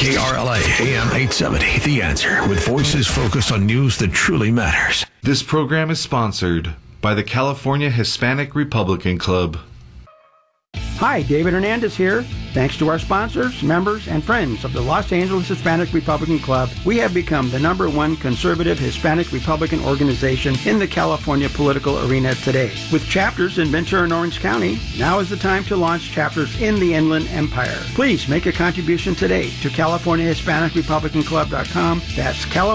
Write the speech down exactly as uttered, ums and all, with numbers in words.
K R L A A M eight seventy, The Answer, with voices focused on news that truly matters. This program is sponsored by the California Hispanic Republican Club. Hi, David Hernandez here. Thanks to our sponsors, members, and friends of the Los Angeles Hispanic Republican Club, we have become the number one conservative Hispanic Republican organization in the California political arena today. With chapters in Ventura and Orange County, now is the time to launch chapters in the Inland Empire. Please make a contribution today to California Hispanic Republican Club dot com. That's California